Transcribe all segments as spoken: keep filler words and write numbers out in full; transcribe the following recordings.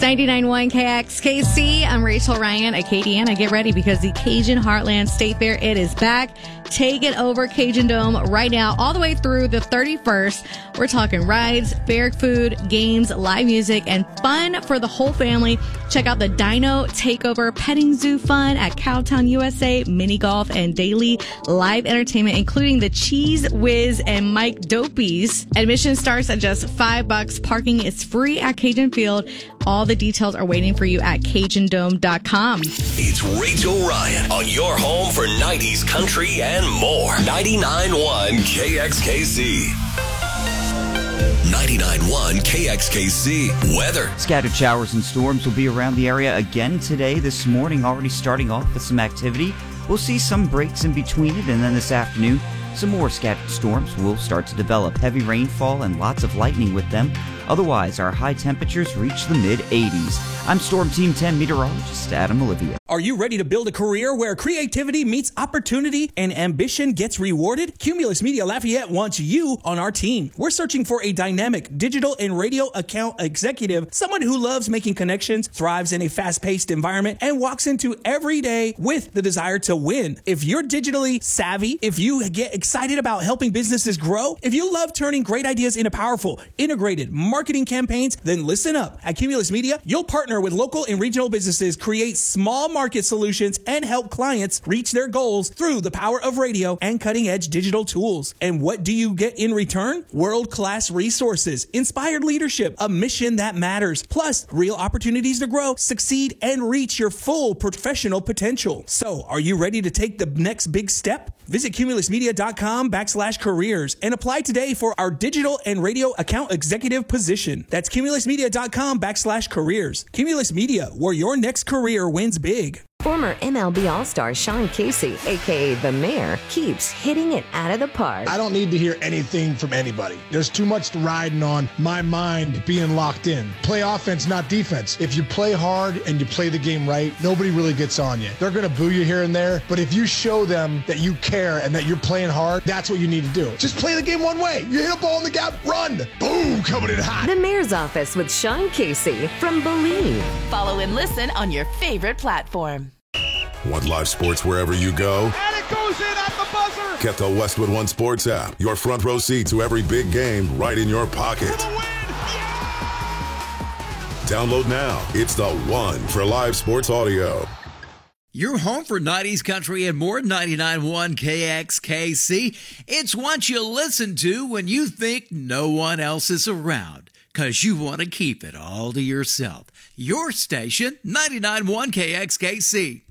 ninety-nine point one K X K C. I'm Rachel Ryan, Acadiana. Get ready because the Cajun Heartland State Fair, it is back. Take it over Cajun Dome right now, all the way through the thirty-first. We're talking rides, fair food, games, live music, and fun for the whole family. Check out the Dino Takeover Petting Zoo fun at Cowtown U S A, mini golf, and daily live entertainment, including the Cheese Whiz and Mike Dopies. Admission starts at just five bucks. Parking is free at Cajun Field. All the details are waiting for you at Cajun Dome dot com. It's Rachel Ryan on your home for nineties country and more. ninety-nine point one K X K C. ninety-nine point one K X K C weather. Scattered showers and storms will be around the area again today. This morning, already starting off with some activity. We'll see some breaks in between it, and then this afternoon, some more scattered storms will start to develop. Heavy rainfall and lots of lightning with them. Otherwise, our high temperatures reach the mid eighties. I'm Storm Team ten meteorologist Adam Olivia. Are you ready to build a career where creativity meets opportunity and ambition gets rewarded? Cumulus Media Lafayette wants you on our team. We're searching for a dynamic digital and radio account executive, someone who loves making connections, thrives in a fast-paced environment, and walks into every day with the desire to win. If you're digitally savvy, if you get excited about helping businesses grow, if you love turning great ideas into powerful, integrated marketing campaigns, then listen up. At Cumulus Media, you'll partner with local and regional businesses, create small market solutions, and help clients reach their goals through the power of radio and cutting-edge digital tools. And what do you get in return? World-class resources, inspired leadership, a mission that matters, plus real opportunities to grow, succeed, and reach your full professional potential. So, are you ready to take the next big step? Visit cumulusmedia.com backslash careers and apply today for our digital and radio account executive position. That's cumulusmedia.com backslash careers. Cumulus Media, where your next career wins big. Former M L B All-Star Sean Casey, a k a. The Mayor, keeps hitting it out of the park. I don't need to hear anything from anybody. There's too much riding on my mind being locked in. Play offense, not defense. If you play hard and you play the game right, nobody really gets on you. They're going to boo you here and there, but if you show them that you care and that you're playing hard, that's what you need to do. Just play the game one way. You hit a ball in the gap, run. Boom, coming in hot. The Mayor's Office with Sean Casey from Believe. Follow and listen on your favorite platform. Want live sports wherever you go? And it goes in at the buzzer! Get the Westwood One Sports app. Your front row seat to every big game right in your pocket. For the win! Yeah! Download now. It's the one for live sports audio. You're home for nineties country and more. ninety-nine point one K X K C. It's what you listen to when you think no one else is around, because you want to keep it all to yourself. Your station, ninety-nine point one K X K C.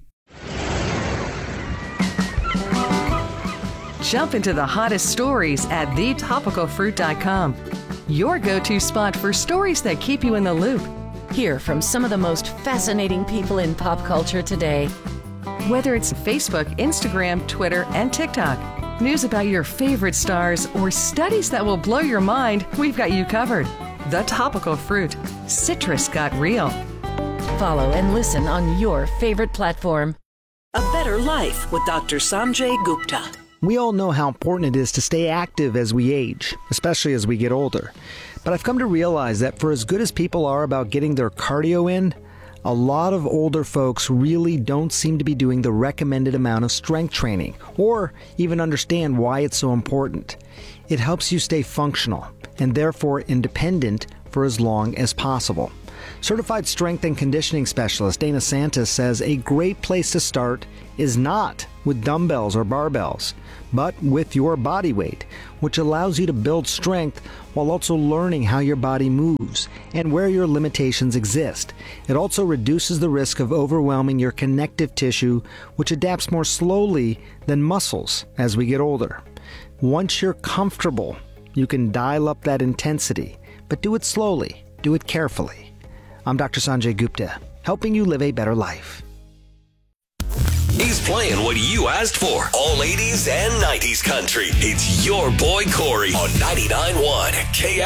Jump into the hottest stories at the topical fruit dot com. Your go-to spot for stories that keep you in the loop. Hear from some of the most fascinating people in pop culture today. Whether it's Facebook, Instagram, Twitter, and TikTok, news about your favorite stars, or studies that will blow your mind, we've got you covered. The Topical Fruit. Citrus got real. Follow and listen on your favorite platform. A Better Life with Doctor Sanjay Gupta. We all know how important it is to stay active as we age, especially as we get older. But I've come to realize that for as good as people are about getting their cardio in, a lot of older folks really don't seem to be doing the recommended amount of strength training, or even understand why it's so important. It helps you stay functional, and therefore independent for as long as possible. Certified strength and conditioning specialist Dana Santos says a great place to start is not with dumbbells or barbells, but with your body weight, which allows you to build strength while also learning how your body moves and where your limitations exist. It also reduces the risk of overwhelming your connective tissue, which adapts more slowly than muscles as we get older. Once you're comfortable, you can dial up that intensity, but do it slowly, do it carefully. I'm Doctor Sanjay Gupta, helping you live a better life. He's playing what you asked for. All eighties and nineties country. It's your boy Corey on ninety-nine point one K